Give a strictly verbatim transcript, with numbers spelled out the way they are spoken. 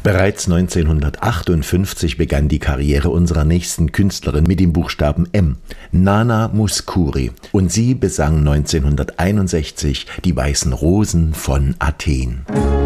Bereits neunzehnhundertachtundfünfzig begann die Karriere unserer nächsten Künstlerin mit dem Buchstaben M, Nana Mouskouri, und sie besang neunzehnhunderteinundsechzig die Weißen Rosen von Athen.